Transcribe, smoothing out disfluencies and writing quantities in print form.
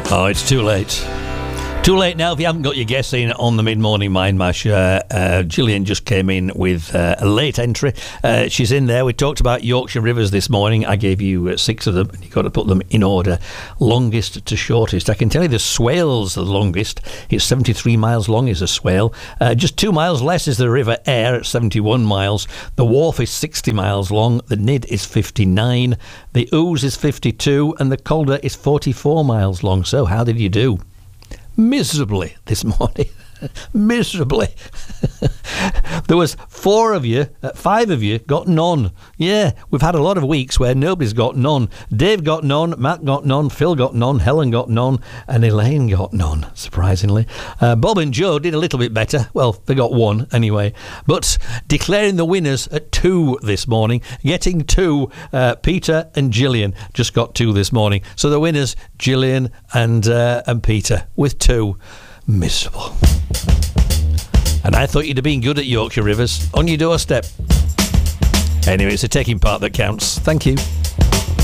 Oh, it's too late. Too late now if you haven't got your guess in on the mid-morning Mind Mash. Gillian just came in with a late entry. She's in there. We talked about Yorkshire rivers this morning. I gave you 6 of them. You've got to put them in order. Longest to shortest. I can tell you the Swale's the longest. It's 73 miles long is a Swale. Just 2 miles less is the River Aire at 71 miles. The Wharfe is 60 miles long. The Nid is 59. The Ouse is 52. And the Calder is 44 miles long. So how did you do? Miserably this morning. Miserably. There was 5 of you got none. Yeah, we've had a lot of weeks where nobody's got none. Dave got none, Matt got none, Phil got none, Helen got none, and Elaine got none, surprisingly. Bob and Joe did a little bit better. Well, they got 1 anyway. But declaring the winners at 2 this morning, getting 2, Peter and Gillian just got 2 this morning. So the winners, Gillian and Peter, with 2. Miserable. And I thought you'd have been good at Yorkshire Rivers on your doorstep. Anyway, it's the taking part that counts. Thank you.